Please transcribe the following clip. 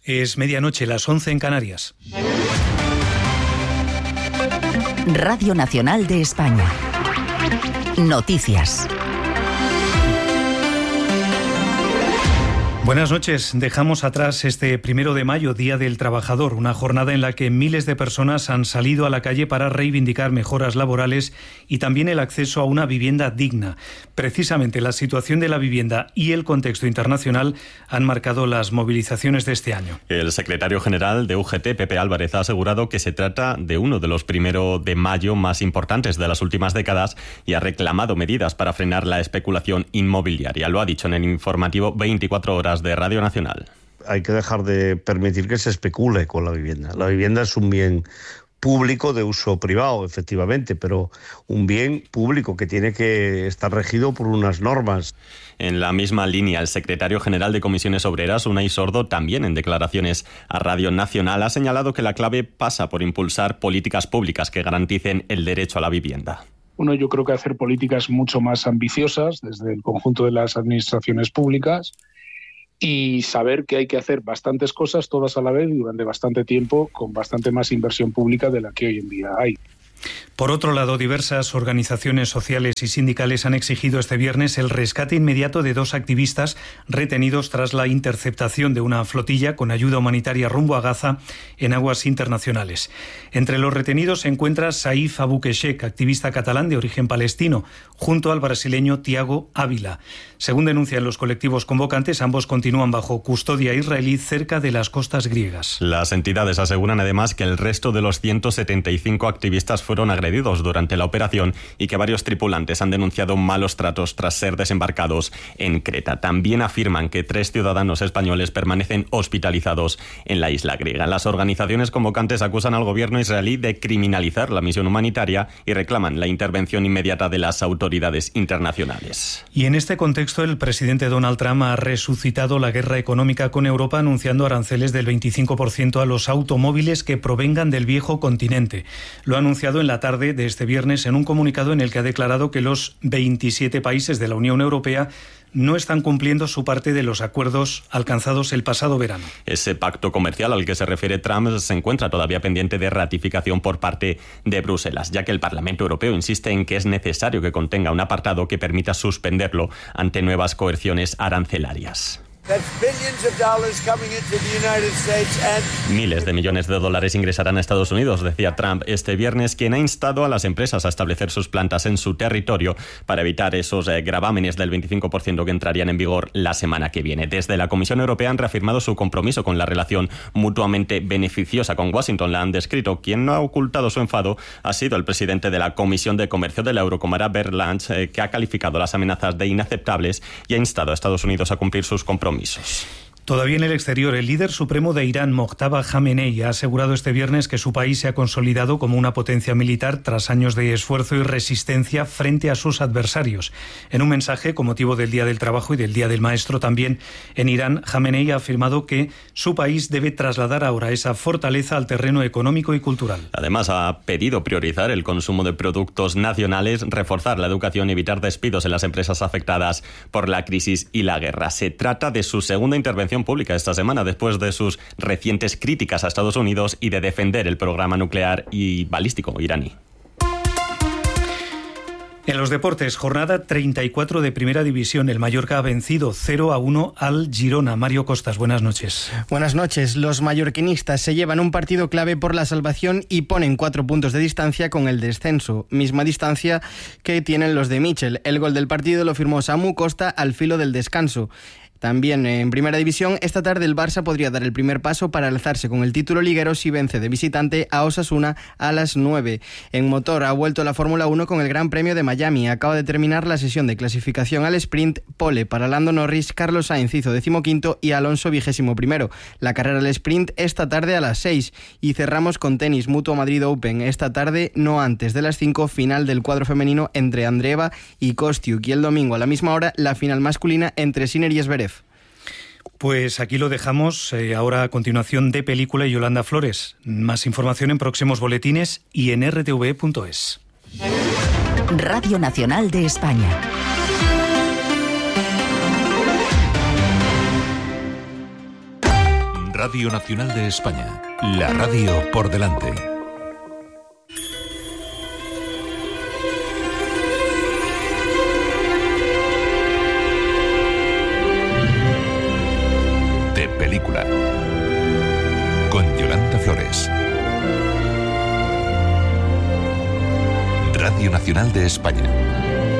Es medianoche, las 11 en Canarias. Radio Nacional de España. Noticias. Buenas noches. Dejamos atrás este 1 de mayo, Día del Trabajador, una jornada en la que miles de personas han salido a la calle para reivindicar mejoras laborales y también el acceso a una vivienda digna. Precisamente la situación de la vivienda y el contexto internacional han marcado las movilizaciones de este año. El secretario general de UGT, Pepe Álvarez, ha asegurado que se trata de uno de los 1 de mayo más importantes de las últimas décadas y ha reclamado medidas para frenar la especulación inmobiliaria. Lo ha dicho en el informativo 24 horas de Radio Nacional. Hay que dejar de permitir que se especule con la vivienda. La vivienda es un bien público de uso privado, efectivamente, pero un bien público que tiene que estar regido por unas normas. En la misma línea, el secretario general de Comisiones Obreras, Unai Sordo, también en declaraciones a Radio Nacional, ha señalado que la clave pasa por impulsar políticas públicas que garanticen el derecho a la vivienda. Yo creo que hacer políticas mucho más ambiciosas desde el conjunto de las administraciones públicas y saber que hay que hacer bastantes cosas todas a la vez durante bastante tiempo con bastante más inversión pública de la que hoy en día hay. Por otro lado, diversas organizaciones sociales y sindicales han exigido este viernes el rescate inmediato de 2 activistas retenidos tras la interceptación de una flotilla con ayuda humanitaria rumbo a Gaza en aguas internacionales. Entre los retenidos se encuentra Saif Abouquechek, activista catalán de origen palestino, junto al brasileño Tiago Ávila. Según denuncian los colectivos convocantes, ambos continúan bajo custodia israelí cerca de las costas griegas. Las entidades aseguran además que el resto de los 175 activistas fueron agredidos durante la operación y que varios tripulantes han denunciado malos tratos tras ser desembarcados en Creta. También afirman que 3 ciudadanos españoles permanecen hospitalizados en la isla griega. Las organizaciones convocantes acusan al gobierno israelí de criminalizar la misión humanitaria y reclaman la intervención inmediata de las autoridades internacionales. Y en este contexto, el presidente Donald Trump ha resucitado la guerra económica con Europa anunciando aranceles del 25% a los automóviles que provengan del viejo continente. Lo ha anunciado en la tarde de este viernes en un comunicado en el que ha declarado que los 27 países de la Unión Europea no están cumpliendo su parte de los acuerdos alcanzados el pasado verano. Ese pacto comercial al que se refiere Trump se encuentra todavía pendiente de ratificación por parte de Bruselas, ya que el Parlamento Europeo insiste en que es necesario que contenga un apartado que permita suspenderlo ante nuevas coerciones arancelarias. Miles de millones de dólares ingresarán a Estados Unidos, decía Trump este viernes, quien ha instado a las empresas a establecer sus plantas en su territorio para evitar esos gravámenes del 25% que entrarían en vigor la semana que viene. Desde la Comisión Europea han reafirmado su compromiso con la relación mutuamente beneficiosa con Washington. La han descrito. Quien no ha ocultado su enfado ha sido el presidente de la Comisión de Comercio de la Eurocámara, Bert Lange, que ha calificado las amenazas de inaceptables y ha instado a Estados Unidos a cumplir sus compromisos. Todavía en el exterior, el líder supremo de Irán, Mojtaba Khamenei, ha asegurado este viernes que su país se ha consolidado como una potencia militar tras años de esfuerzo y resistencia frente a sus adversarios. En un mensaje con motivo del Día del Trabajo y del Día del Maestro también en Irán, Khamenei ha afirmado que su país debe trasladar ahora esa fortaleza al terreno económico y cultural. Además, ha pedido priorizar el consumo de productos nacionales, reforzar la educación y evitar despidos en las empresas afectadas por la crisis y la guerra. Se trata de su segunda intervención pública esta semana, después de sus recientes críticas a Estados Unidos y de defender el programa nuclear y balístico iraní. En los deportes, jornada 34 de Primera División. El Mallorca ha vencido 0-1 al Girona. Mario Costas, buenas noches. Buenas noches. Los mallorquinistas se llevan un partido clave por la salvación y ponen 4 puntos de distancia con el descenso. Misma distancia que tienen los de Michel. El gol del partido lo firmó Samu Costa al filo del descanso. También en Primera División, esta tarde el Barça podría dar el primer paso para alzarse con el título liguero si vence de visitante a Osasuna a las 9. En motor ha vuelto la Fórmula 1 con el Gran Premio de Miami. Acaba de terminar la sesión de clasificación al sprint. Pole para Lando Norris, Carlos Sainz hizo 15º y Alonso 21º. La carrera al sprint esta tarde a las 6. Y cerramos con tenis, Mutua Madrid Open. Esta tarde, no antes de las 5, final del cuadro femenino entre Andreeva y Kostiuk. Y el domingo a la misma hora, la final masculina entre Sinner y Zverev. Pues aquí lo dejamos. Ahora a continuación de Película y Yolanda Flores. Más información en próximos boletines y en rtv.es. Radio Nacional de España. Radio Nacional de España. La radio por delante. De película. Con Yolanda Flores. Radio Nacional de España.